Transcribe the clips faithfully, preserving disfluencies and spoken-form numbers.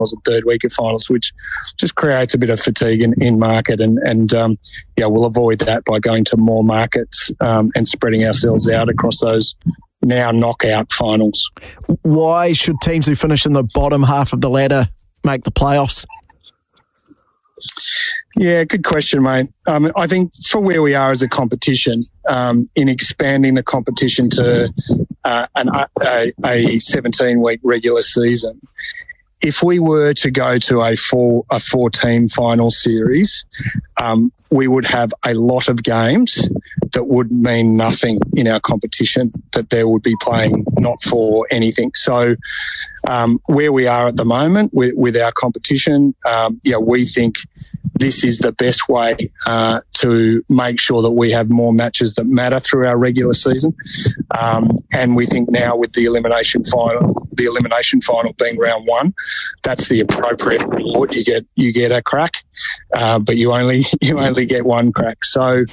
and third week of finals, which just creates a bit of fatigue in, in market, and, and um, yeah, we'll avoid that by going to more markets um, and spreading ourselves out across those now knockout finals. Why should teams who finish in the bottom half of the ladder make the playoffs? Yeah, good question, mate. Um, I think for where we are as a competition, um, in expanding the competition to uh, an, a, a seventeen-week regular season, if we were to go to a four a four-team final series, um, we would have a lot of games that would mean nothing in our competition, that there would be playing not for anything. So um, where we are at the moment with, with our competition, um, yeah, we think this is the best way uh, to make sure that we have more matches that matter through our regular season. Um, and we think now with the elimination final, the elimination final being round one, that's the appropriate reward. You get you get a crack, uh, but you only you only get one crack. So I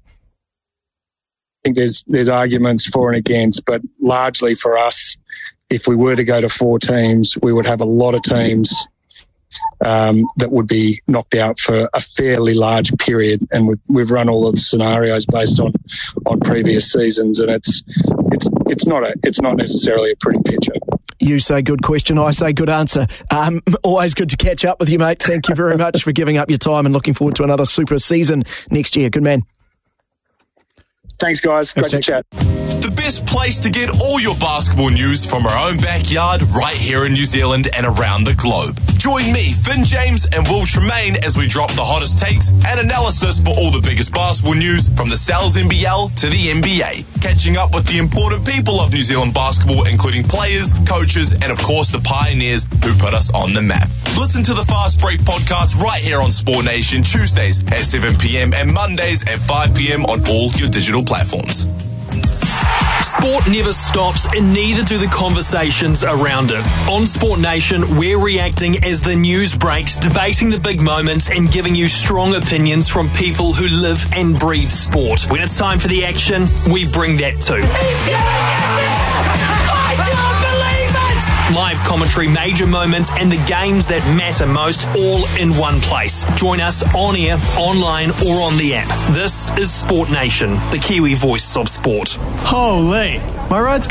think there's there's arguments for and against, but largely for us, if we were to go to four teams, we would have a lot of teams Um, that would be knocked out for a fairly large period, and we've, we've run all of the scenarios based on, on previous seasons, and it's it's it's not a it's not necessarily a pretty picture. You say good question, I say good answer. Um, always good to catch up with you, mate. Thank you very much for giving up your time, and looking forward to another super season next year. Good man. Thanks, guys. Great to chat. The best place to get all your basketball news from our own backyard right here in New Zealand and around the globe. Join me, Finn James and Will Tremaine as we drop the hottest takes and analysis for all the biggest basketball news from the Sal's N B L to the N B A. Catching up with the important people of New Zealand basketball, including players, coaches, and of course the pioneers who put us on the map. Listen to the Fast Break podcast right here on Sport Nation Tuesdays at seven p.m. and Mondays at five p.m. on all your digital platforms. Sport never stops, and neither do the conversations around it. On Sport Nation, we're reacting as the news breaks, debating the big moments, and giving you strong opinions from people who live and breathe sport. When it's time for the action, we bring that too. He's getting it there! I don't believe it! Live commentary, major moments, and the games that matter most, all in one place. Join us on air, online, or on the app. This is Sport Nation, the Kiwi voice of sport. Holy, my road's